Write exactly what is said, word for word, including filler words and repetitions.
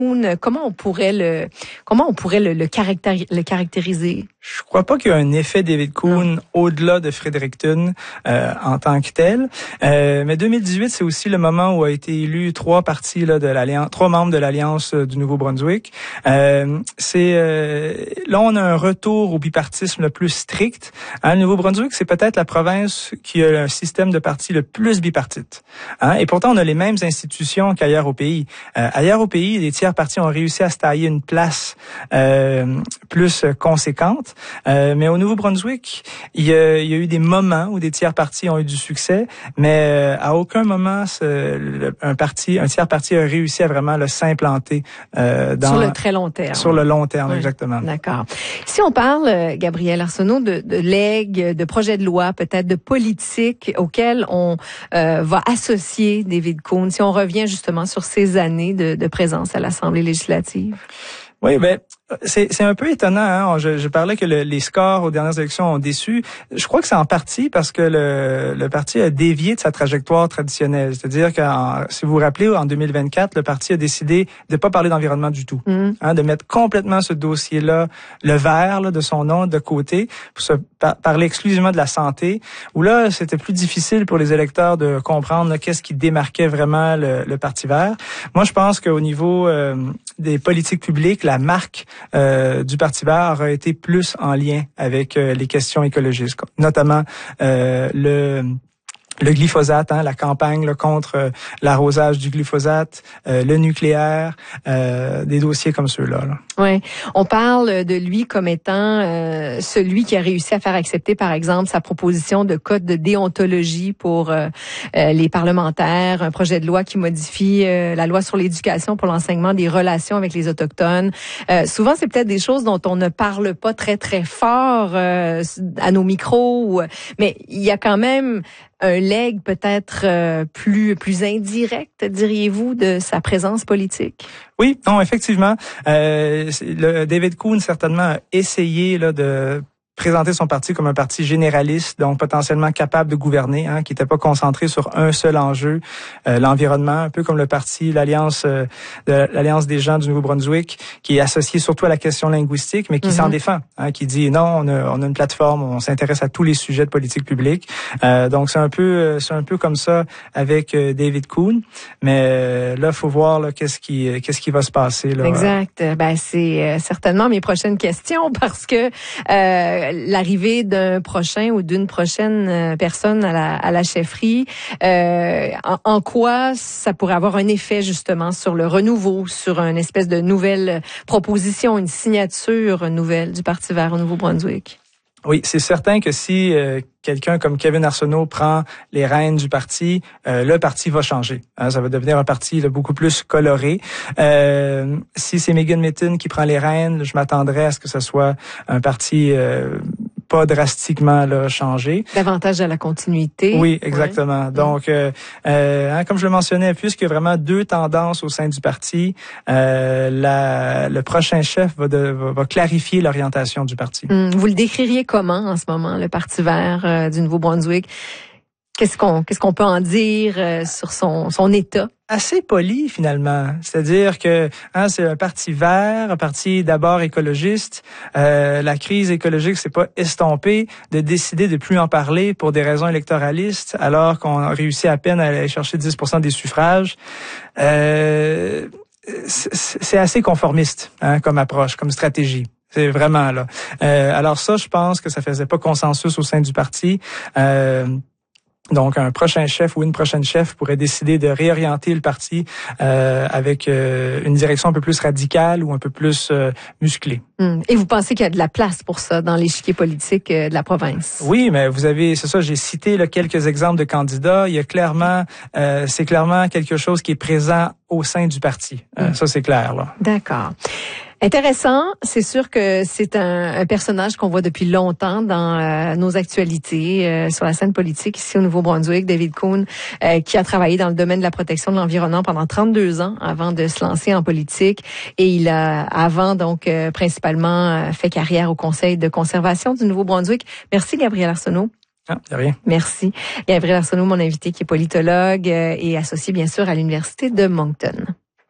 Comment on pourrait le comment on pourrait le, le, caractéri- le caractériser? Je crois pas qu'il y a un effet David Coon non. au-delà de Fredericton euh, en tant que tel. Euh, mais deux mille dix-huit, c'est aussi le moment où a été élu trois partis là de l'alliance, trois membres de l'Alliance du Nouveau-Brunswick. Euh, c'est euh, là on a un retour au bipartisme le plus strict. Hein, le Nouveau-Brunswick, c'est peut-être la province qui a un système de partis le plus bipartite. Hein, et pourtant, on a les mêmes institutions qu'ailleurs au pays. Euh, ailleurs au pays, les tiers partis ont réussi à se tailler une place euh, plus conséquente. Euh, mais au Nouveau-Brunswick, il y, a, il y a eu des moments où des tiers partis ont eu du succès, mais euh, à aucun moment ce, le, un parti, un tiers parti a réussi à vraiment le s'implanter euh, dans sur le très long terme. Sur le long terme, oui. Exactement. D'accord. Si on parle, Gabriel Arsenault, de, de legs, de projets de loi, peut-être de politique auxquels on euh, va associer David Coon, si on revient justement sur ces années de, de présence à l'Assemblée législative. Oui, ben c'est c'est un peu étonnant. Hein? Je, je parlais que le, les scores aux dernières élections ont déçu. Je crois que c'est en partie parce que le, le parti a dévié de sa trajectoire traditionnelle. C'est-à-dire que, si vous vous rappelez, en deux mille vingt-quatre, le parti a décidé de pas parler d'environnement du tout, mmh. hein, de mettre complètement ce dossier-là, le vert là, de son nom, de côté, pour se par, parler exclusivement de la santé. Où là, c'était plus difficile pour les électeurs de comprendre là, qu'est-ce qui démarquait vraiment le, le Parti vert. Moi, je pense qu'au niveau euh, des politiques publiques, la marque Euh, du Parti vert aura été plus en lien avec euh, les questions écologistes, notamment euh, le le glyphosate, hein, la campagne là, contre euh, l'arrosage du glyphosate, euh, le nucléaire, euh, des dossiers comme ceux-là. Là. Oui, on parle de lui comme étant euh, celui qui a réussi à faire accepter, par exemple, sa proposition de code de déontologie pour euh, euh, les parlementaires, un projet de loi qui modifie euh, la loi sur l'éducation pour l'enseignement des relations avec les Autochtones. Euh, souvent, c'est peut-être des choses dont on ne parle pas très, très fort euh, à nos micros, ou, mais il y a quand même un legs peut-être euh, plus plus indirect, diriez-vous, de sa présence politique? Oui, non, effectivement. Euh, le David Coon, certainement, a essayé là, de présenter son parti comme un parti généraliste, donc potentiellement capable de gouverner, hein, qui n'était pas concentré sur un seul enjeu, euh, l'environnement, un peu comme le parti, l'Alliance euh, de l'Alliance des gens du Nouveau-Brunswick, qui est associé surtout à la question linguistique, mais qui mm-hmm. s'en défend, hein, qui dit non, on a, on a une plateforme, on s'intéresse à tous les sujets de politique publique. Euh, donc c'est un peu, c'est un peu comme ça avec euh, David Coon, mais euh, là, faut voir là, qu'est-ce qui, qu'est-ce qui va se passer là. Exact. Ben c'est euh, certainement mes prochaines questions parce que euh, l'arrivée d'un prochain ou d'une prochaine personne à la, à la chefferie, euh, en, en quoi ça pourrait avoir un effet justement sur le renouveau, sur une espèce de nouvelle proposition, une signature nouvelle du Parti vert au Nouveau-Brunswick? Oui, c'est certain que si euh, quelqu'un comme Kevin Arsenault prend les rênes du parti, euh, le parti va changer. Hein, ça va devenir un parti là, beaucoup plus coloré. Euh, si c'est Megan Mitton qui prend les rênes, je m'attendrais à ce que ce soit un parti euh, pas drastiquement là, changé. Davantage à la continuité. Oui, exactement. Ouais. Donc, euh, euh, hein, comme je le mentionnais, puisqu'il y a vraiment deux tendances au sein du parti, euh, la, le prochain chef va, de, va, va clarifier l'orientation du parti. Hum, vous le décririez comment en ce moment, le Parti vert euh, du Nouveau-Brunswick? Qu'est-ce qu'on qu'est-ce qu'on peut en dire euh, sur son son état? Assez poli finalement, c'est-à-dire que hein, c'est un parti vert, un parti d'abord écologiste. Euh, la crise écologique c'est pas estompée, de décider de plus en parler pour des raisons électoralistes, alors qu'on a réussi à peine à aller chercher dix pour cent des suffrages. Euh, c'est assez conformiste hein, comme approche, comme stratégie. C'est vraiment là. Euh, alors ça, je pense que ça faisait pas consensus au sein du parti. Euh, Donc, un prochain chef ou une prochaine chef pourrait décider de réorienter le parti euh, avec euh, une direction un peu plus radicale ou un peu plus euh, musclée. Hum. Et vous pensez qu'il y a de la place pour ça dans l'échiquier politique euh, de la province? Oui, mais vous avez, c'est ça, j'ai cité là, quelques exemples de candidats. Il y a clairement, euh, c'est clairement quelque chose qui est présent au sein du parti. Euh, hum. Ça, c'est clair, là. D'accord. Intéressant. C'est sûr que c'est un, un personnage qu'on voit depuis longtemps dans euh, nos actualités euh, sur la scène politique ici au Nouveau-Brunswick. David Coon, euh, qui a travaillé dans le domaine de la protection de l'environnement pendant trente-deux ans avant de se lancer en politique. Et il a, avant, donc, euh, principalement euh, fait carrière au Conseil de conservation du Nouveau-Brunswick. Merci, Gabriel Arsenault. Ah, de rien. Merci. Gabriel Arsenault, mon invité, qui est politologue euh, et associé, bien sûr, à l'Université de Moncton.